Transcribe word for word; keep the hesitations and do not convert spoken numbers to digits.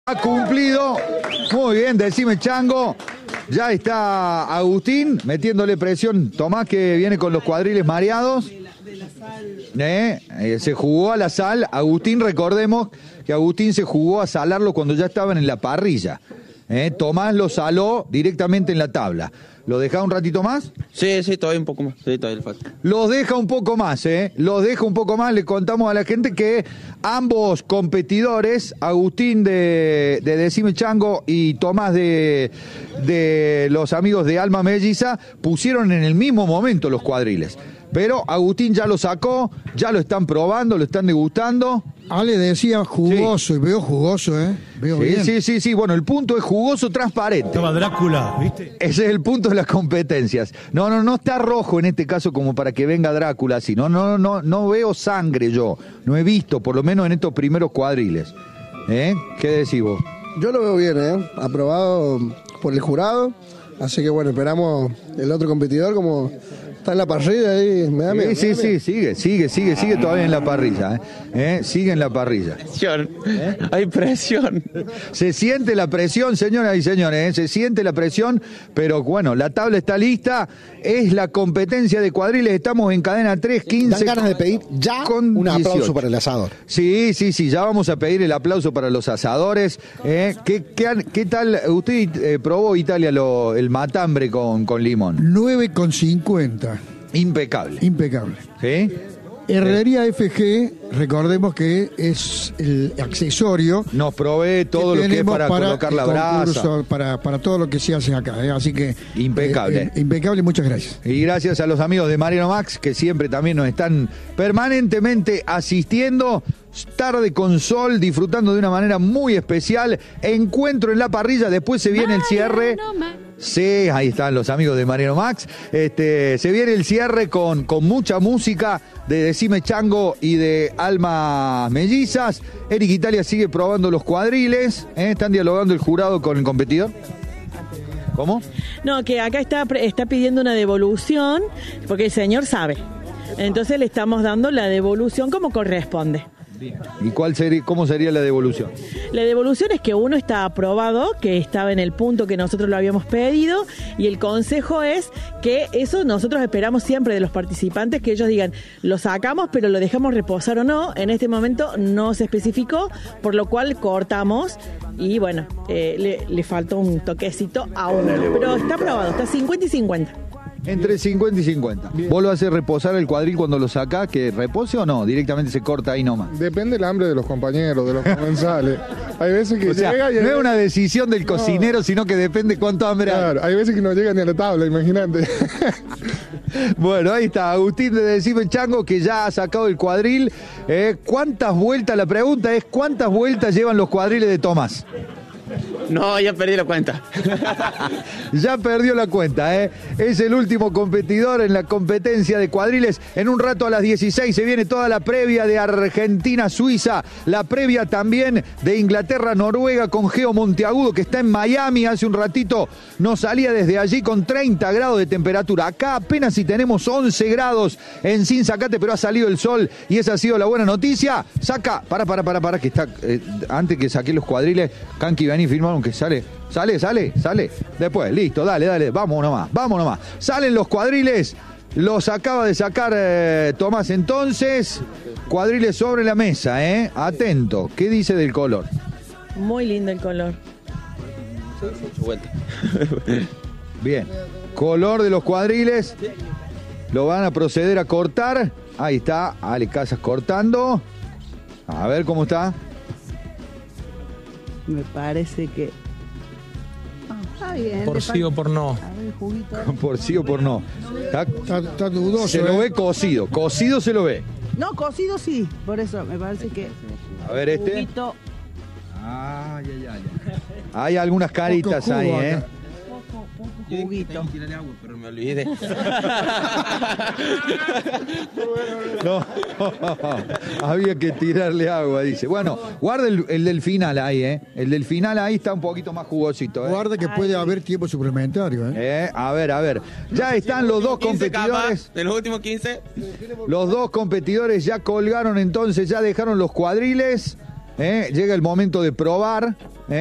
Ha cumplido, muy bien, decime Chango, ya está Agustín metiéndole presión, Tomás que viene con los cuadriles mareados, eh, eh, se jugó a la sal, Agustín recordemos que Agustín se jugó a salarlo cuando ya estaban en la parrilla, eh, Tomás lo saló directamente en la tabla. ¿Lo deja un ratito más? Sí, sí, todavía un poco más. Sí, todavía le falta. Los deja un poco más, ¿eh? Los deja un poco más. Le contamos a la gente que ambos competidores, Agustín de, de Decime Chango y Tomás de, de los amigos de Alma Melliza, pusieron en el mismo momento los cuadriles. Pero Agustín ya lo sacó, ya lo están probando, lo están degustando. Ale decía jugoso, sí. Y veo jugoso, ¿eh? Veo sí, bien. sí, sí, sí. Bueno, el punto es jugoso, transparente. Estaba Drácula, ¿viste? Ese es el punto de las competencias. No, no, no está rojo en este caso como para que venga Drácula así. No, no, no, no veo sangre yo. No he visto, por lo menos en estos primeros cuadriles. ¿Eh? ¿Qué decís vos? Yo lo veo bien, ¿eh? Aprobado por el jurado. Así que bueno, esperamos el otro competidor como... Está en la parrilla ahí, me da miedo. Sí, sí, sí, sigue, sigue, sigue, sigue todavía en la parrilla, ¿eh? ¿Eh? Sigue en la parrilla. Presión, ¿Eh? Hay presión. Se siente la presión, señoras y señores, ¿eh? Se siente la presión, pero bueno, la tabla está lista, es la competencia de cuadriles, estamos en cadena tres quince. Dan ganas de pedir ya con un aplauso dieciocho. para el asador. Sí, sí, sí, ya vamos a pedir el aplauso para los asadores. ¿Eh? ¿Qué, qué, qué tal? Usted eh, probó Italia lo, el matambre con, con limón. nueve con cincuenta. Impecable. Impecable. ¿Sí? Herrería F G, recordemos que es el accesorio. Nos provee todo lo que es para, para colocar la brasa. Para, para todo lo que se hace acá, ¿eh? Así que... Impecable. Eh, eh, impecable, muchas gracias. Y gracias a los amigos de Mariano Max, que siempre también nos están permanentemente asistiendo. Tarde con sol, disfrutando de una manera muy especial. Encuentro en la parrilla, después se viene el cierre. Sí, ahí están los amigos de Mariano Max. Este, se viene el cierre con, con mucha música de Decime Chango y de Alma Mellizas. Eric Italia sigue probando los cuadriles. ¿eh? Están dialogando el jurado con el competidor. ¿Cómo? No, que acá está, está pidiendo una devolución porque el señor sabe. Entonces le estamos dando la devolución como corresponde. ¿Y cuál sería, cómo sería la devolución? La devolución es que uno está aprobado, que estaba en el punto que nosotros lo habíamos pedido, y el consejo es que eso nosotros esperamos siempre de los participantes, que ellos digan, lo sacamos pero lo dejamos reposar o no. En este momento no se especificó, por lo cual cortamos y bueno, eh, le, le faltó un toquecito a uno, pero está aprobado, está cincuenta y cincuenta. Entre cincuenta y cincuenta. Bien. ¿Vos lo haces reposar el cuadril cuando lo sacás? ¿Que repose o no? Directamente se corta ahí nomás. Depende del hambre de los compañeros, de los comensales. Hay veces que o sea, llega y... no es una decisión del cocinero, no. Sino que depende cuánto hambre hay. Claro, hay veces que no llega ni a la tabla, imagínate. Bueno, ahí está Agustín de Decime Chango, que ya ha sacado el cuadril. Eh, ¿Cuántas vueltas? La pregunta es, ¿cuántas vueltas llevan los cuadriles de Tomás? No, ya perdí la cuenta. Ya perdió la cuenta, ¿eh? Es el último competidor en la competencia de cuadriles. En un rato a las dieciséis se viene toda la previa de Argentina-Suiza. La previa también de Inglaterra-Noruega con Geo Monteagudo, que está en Miami. Hace un ratito nos salía desde allí con treinta grados de temperatura. Acá apenas si tenemos once grados en Sinzacate, pero ha salido el sol y esa ha sido la buena noticia. Saca, para, para, para, para, que está... Eh, antes que saqué los cuadriles, Kanki, vení, firmaron que sale, sale, sale, sale. Después, listo, dale, dale, vamos nomás, vamos nomás. Salen los cuadriles, los acaba de sacar eh, Tomás entonces. Cuadriles sobre la mesa, ¿eh? Atento, ¿qué dice del color? Muy lindo el color. Bien, color de los cuadriles. Lo van a proceder a cortar. Ahí está, Ale Casas cortando. A ver cómo está. Me parece que... Ah, está bien. Por sí o por no. A ver, juguito. Por sí o por no. Está, está, está dudoso. Se lo ve cocido. Cocido se lo ve. No, cocido sí. Por eso me parece que... A ver este. Juguito. Ay, ay, ay. Hay algunas caritas ahí, ¿eh? Poco, poco juguito. Tirarle agua, pero me olvidé. No, había que tirarle agua, dice. Bueno, guarda el, el del final ahí, ¿eh? El del final ahí está un poquito más jugosito, ¿eh? Guarda que puede haber tiempo suplementario, ¿eh? ¿Eh? A ver, a ver. Ya están los dos competidores. De los últimos quince. Los dos competidores ya colgaron entonces, ya dejaron los cuadriles. ¿eh? Llega el momento de probar.